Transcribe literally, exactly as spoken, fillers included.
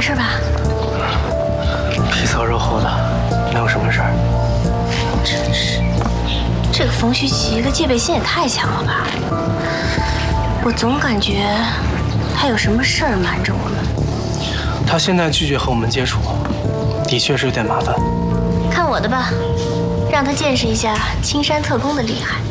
事吧？ 皮糙肉厚的，能有什么事儿？ 真是，这个冯旭奇的戒备心也太强了吧！我总感觉他有什么事儿瞒着我们。 他现在拒绝和我们接触，的确是有点麻烦。 看我的吧，让他见识一下青山特工的厉害。